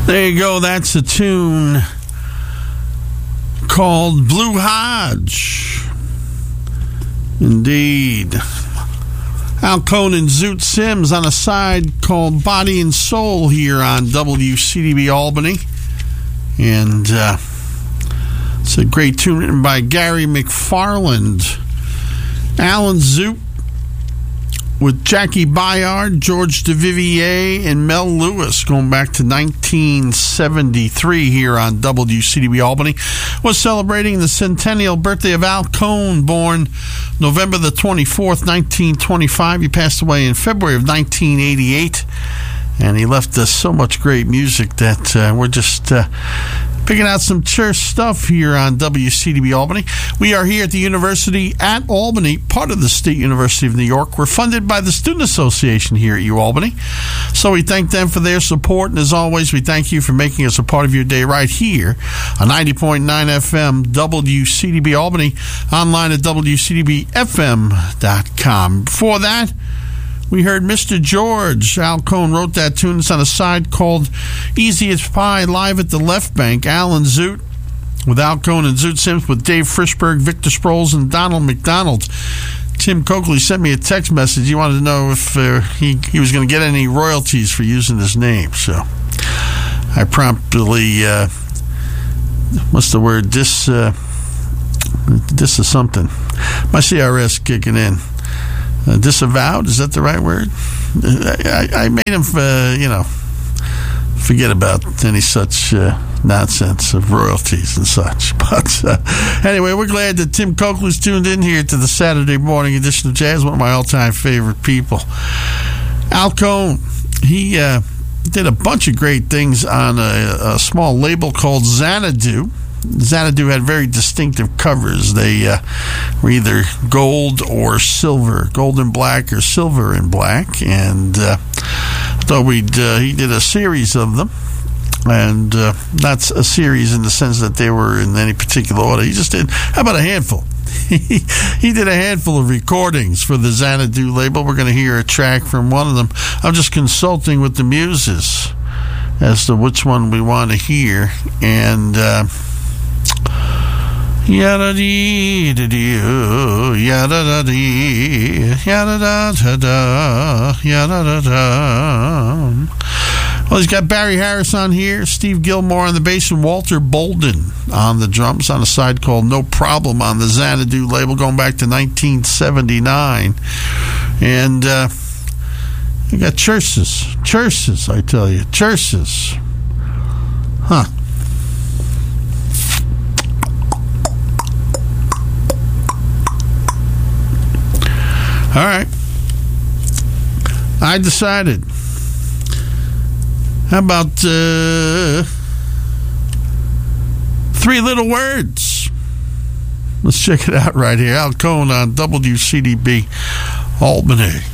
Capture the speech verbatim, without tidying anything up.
There you go. That's a tune called Blue Hodge. Indeed. Al Cohn and Zoot Sims on a side called Body and Soul here on W C D B Albany. And uh, it's a great tune written by Gary McFarland. Alan Zoot with Jackie Bayard, George Duvivier, and Mel Lewis, going back to nineteen seventy-three here on W C D B Albany, was celebrating the centennial birthday of Al Cohn, born November the twenty-fourth, nineteen twenty-five. He passed away in February of nineteen eighty-eight, and he left us so much great music that uh, we're just uh, picking out some church stuff here on W C D B Albany. We are here at the University at Albany, part of the State University of New York. We're funded by the Student Association here at UAlbany. So we thank them for their support. And as always, we thank you for making us a part of your day right here on ninety point nine F M W C D B Albany, online at W C D B F M dot com. Before that, we heard Mister George. Al Cohn wrote that tune. It's on a side called Easy as Pie, live at the Left Bank. Alan Zoot with Al Cohn and Zoot Sims with Dave Frischberg, Victor Sproles, and Donald McDonald. Tim Coakley sent me a text message. He wanted to know if uh, he, he was going to get any royalties for using his name. So I promptly, uh, what's the word? This, uh, this is something. My C R S kicking in. Uh, disavowed, is that the right word? I, I, I made him, uh, you know, forget about any such uh, nonsense of royalties and such. But uh, anyway, we're glad that Tim Coakley's tuned in here to the Saturday morning edition of Jazz, one of my all-time favorite people. Al Cohn, he uh, did a bunch of great things on a, a small label called Xanadu. Xanadu had very distinctive covers. They uh, were either gold or silver, gold and black or silver and black. And uh, I thought we'd, uh, he did a series of them. And uh, not a series in the sense that they were in any particular order. He just did, how about a handful? He did a handful of recordings for the Xanadu label. We're going to hear a track from one of them. I'm just consulting with the muses as to which one we want to hear. And uh, yada dee da dee yada da dee yada da da da yada da da. Well, he's got Barry Harris on here, Steve Gilmore on the bass, and Walter Bolden on the drums on a side called No Problem on the Xanadu label going back to nineteen seventy-nine. And uh, you got Churches. Churches, I tell you. Churches. Huh. All right. I decided. How about uh, Three Little Words? Let's check it out right here. Al Cohn on W C D B Albany.